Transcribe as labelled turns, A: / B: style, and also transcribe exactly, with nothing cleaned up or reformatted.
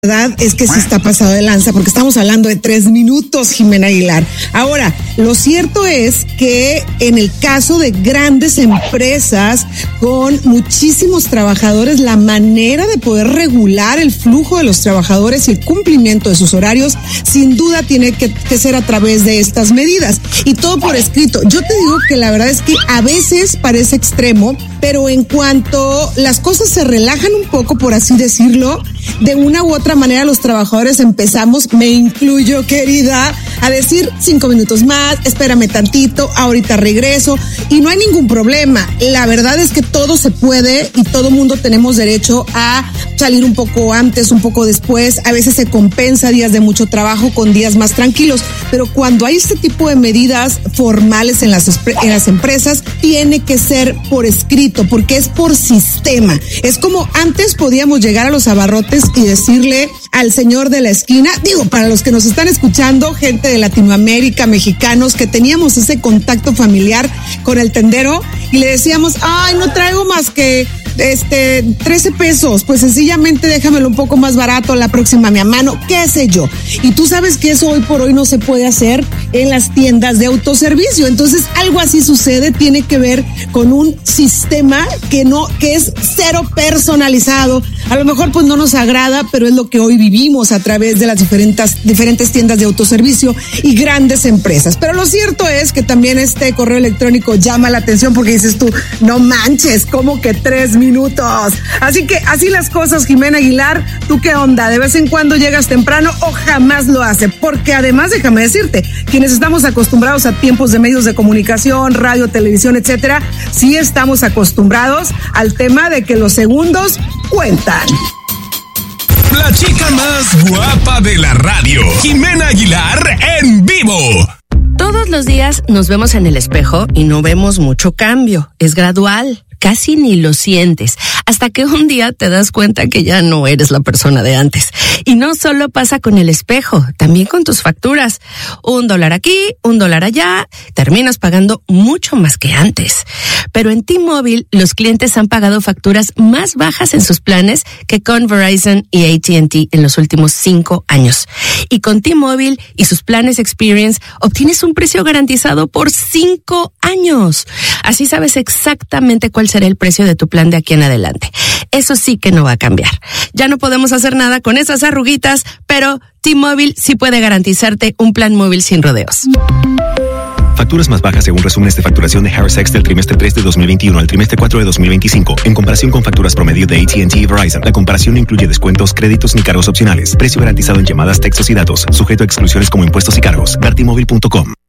A: verdad es que sí está pasado de lanza porque estamos hablando de tres minutos, Jimena Aguilar. Ahora, lo cierto es que en el caso de grandes empresas con muchísimos trabajadores, la manera de poder regular el flujo de los trabajadores y el cumplimiento de sus horarios, sin duda tiene que, que ser a través de estas medidas. Y todo por escrito. Yo te digo que la verdad es que a veces parece extremo, pero en cuanto las cosas se relajan un poco, por así decirlo, de una u otra manera los trabajadores empezamos, me incluyo, querida, a decir cinco minutos más, espérame tantito, ahorita regreso, y no hay ningún problema. La verdad es que todo se puede y todo mundo tenemos derecho a salir un poco antes, un poco después. A veces se compensa días de mucho trabajo con días más tranquilos, pero cuando hay este tipo de medidas formales en las, en las empresas, tiene que ser por escrito, porque es por sistema. Es como antes podíamos llegar a los abarrotes y decirle al señor de la esquina, digo, para los que nos están escuchando, gente de Latinoamérica, mexicanos, que teníamos ese contacto familiar con el tendero y le decíamos, ay, no traigo más que este trece pesos, pues sencillamente déjamelo un poco más barato la próxima, mi mano, qué sé yo. Y tú sabes que eso hoy por hoy no se puede hacer en las tiendas de autoservicio. Entonces algo así sucede, tiene que ver con un sistema que no, que es cero personalizado. A lo mejor pues no nos agrada, pero es lo que hoy vivimos a través de las diferentes, diferentes tiendas de autoservicio y grandes empresas. Pero lo cierto es que también este correo electrónico llama la atención porque dices tú, no manches, ¿cómo que tres minutos? Así que así las cosas, Jimena Aguilar. ¿Tú qué onda? ¿De vez en cuando llegas temprano o jamás lo hace? Porque además, déjame decirte, quienes estamos acostumbrados a tiempos de medios de comunicación, radio, televisión, etcétera, sí estamos acostumbrados al tema de que los segundos cuentan.
B: La chica más guapa de la radio, Jimena Aguilar en vivo.
C: Todos los días nos vemos en el espejo y no vemos mucho cambio. Es gradual. Casi ni lo sientes, hasta que un día te das cuenta que ya no eres la persona de antes. Y no solo pasa con el espejo, también con tus facturas. Un dólar aquí, un dólar allá, terminas pagando mucho más que antes. Pero en T-Mobile, los clientes han pagado facturas más bajas en sus planes que con Verizon y A T and T en los últimos cinco años. Y con T-Mobile y sus planes Experience, obtienes un precio garantizado por cinco años. Así sabes exactamente cuál será el precio de tu plan de aquí en adelante. Eso sí que no va a cambiar. Ya no podemos hacer nada con esas arruguitas, pero T-Mobile sí puede garantizarte un plan móvil sin rodeos.
D: Facturas más bajas según resúmenes de facturación de Harris X del trimestre tres de dos mil veintiuno al trimestre cuatro de dos mil veinticinco. En comparación con facturas promedio de A T and T y Verizon, la comparación no incluye descuentos, créditos ni cargos opcionales. Precio garantizado en llamadas, textos y datos. Sujeto a exclusiones como impuestos y cargos. ver t mobile punto com.